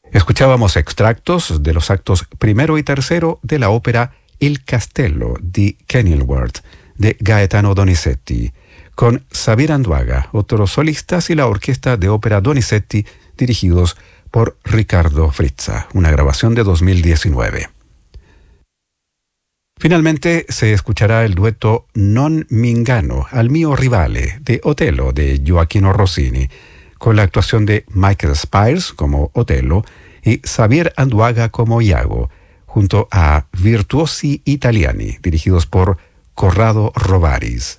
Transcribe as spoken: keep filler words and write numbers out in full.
Escuchábamos extractos de los actos primero y tercero de la ópera Il Castello di Kenilworth de Gaetano Donizetti, con Xavier Anduaga, otros solistas y la orquesta de ópera Donizetti dirigidos por Ricardo Frizza, una grabación de dos mil diecinueve. Finalmente se escuchará el dueto Non m'inganno al mio rivale de Otello de Gioacchino Rossini, con la actuación de Michael Spires como Otello y Xavier Anduaga como Iago, junto a Virtuosi Italiani, dirigidos por Corrado Rovaris.